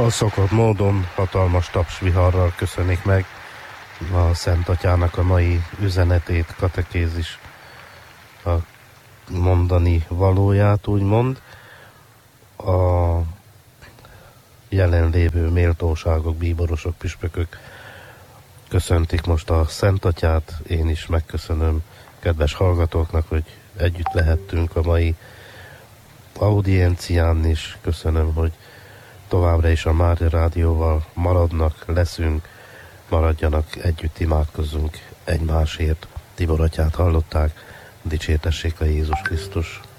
A szokott módon hatalmas tapsviharral köszönik meg a Szent Atyának a mai üzenetét, katekézis, a mondani valóját, úgymond. A jelenlévő méltóságok, bíborosok, püspökök köszöntik most a Szent Atyát. Én is megköszönöm kedves hallgatóknak, hogy együtt lehettünk a mai audiencián is. Köszönöm, hogy továbbra is a Mária Rádióval maradnak, leszünk, maradjanak, együtt imádkozzunk egymásért. Tibor Atyát hallották, dicsértessék a Jézus Krisztus.